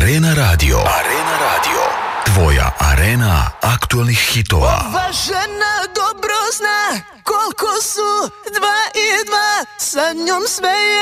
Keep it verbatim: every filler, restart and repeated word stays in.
Arena Radio. Arena Radio. Tvoja arena aktualnih hitova. Ova žena dobro zna koliko su dva i dva, sa njom sve je